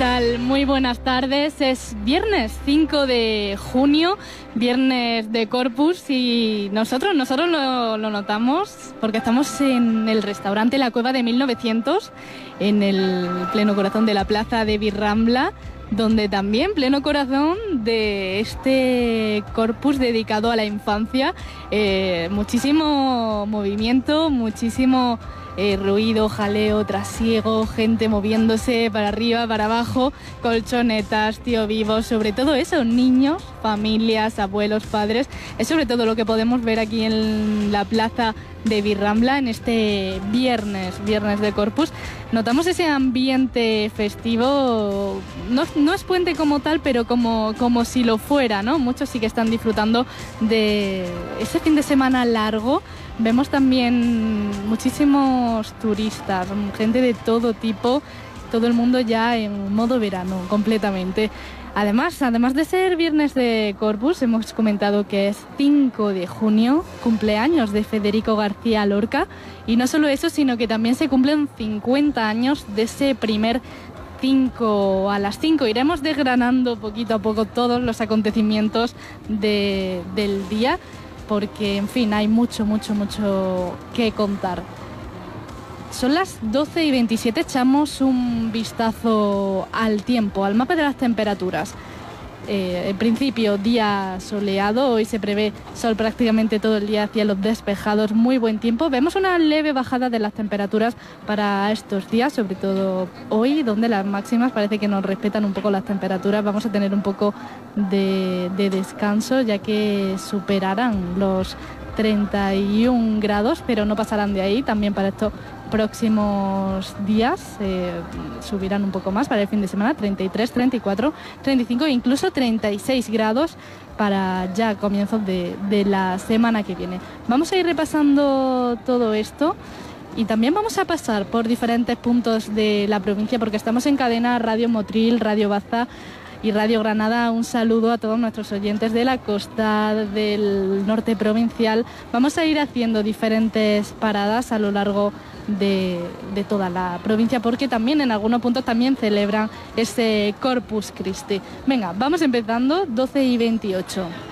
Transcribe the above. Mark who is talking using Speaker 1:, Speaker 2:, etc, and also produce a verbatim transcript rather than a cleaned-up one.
Speaker 1: tal? Muy buenas tardes. Es viernes cinco de junio, viernes de Corpus, y nosotros, nosotros lo, lo notamos porque estamos en el restaurante La Cueva de mil novecientos, en el pleno corazón de la plaza de Virrambla, donde también, pleno corazón de este Corpus dedicado a la infancia, eh, muchísimo movimiento, muchísimo eh, ruido, jaleo, trasiego, gente moviéndose para arriba, para abajo, colchonetas, tío vivos, sobre todo eso, niños, familias, abuelos, padres, es sobre todo lo que podemos ver aquí en la plaza de Virrambla en este viernes, viernes de Corpus. Notamos ese ambiente festivo, no, no es puente como tal, pero como, como si lo fuera, ¿no? Muchos sí que están disfrutando de ese fin de semana largo. Vemos también muchísimos turistas, gente de todo tipo, todo el mundo ya en modo verano, completamente. Además, además de ser viernes de Corpus, hemos comentado que es cinco de junio, cumpleaños de Federico García Lorca, y no solo eso, sino que también se cumplen cincuenta años de ese primer cinco a las cinco. Iremos desgranando poquito a poco todos los acontecimientos de, del día, porque, en fin, hay mucho, mucho, mucho que contar. Son las doce y veintisiete, echamos un vistazo al tiempo, al mapa de las temperaturas. Eh, en principio, día soleado, hoy se prevé sol prácticamente todo el día, cielos despejados, muy buen tiempo. Vemos una leve bajada de las temperaturas para estos días, sobre todo hoy, donde las máximas parece que nos respetan un poco las temperaturas. Vamos a tener un poco de, de descanso, ya que superarán los treinta y un grados, pero no pasarán de ahí. También para estos próximos días eh, subirán un poco más para el fin de semana, treinta y tres, treinta y cuatro, treinta y cinco e incluso treinta y seis grados para ya comienzos de, de la semana que viene. Vamos a ir repasando todo esto y también vamos a pasar por diferentes puntos de la provincia, porque estamos en cadena Radio Motril, Radio Baza y Radio Granada. Un saludo a todos nuestros oyentes de la costa, del norte provincial. Vamos a ir haciendo diferentes paradas a lo largo de, de toda la provincia, porque también en algunos puntos también celebran ese Corpus Christi. Venga, vamos empezando, doce y veintiocho.